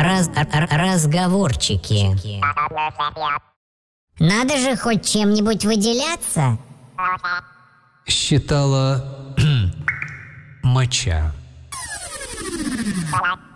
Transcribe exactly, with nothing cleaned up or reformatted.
раз, р- разговорчики. Надо же хоть чем-нибудь выделяться. Считала моча.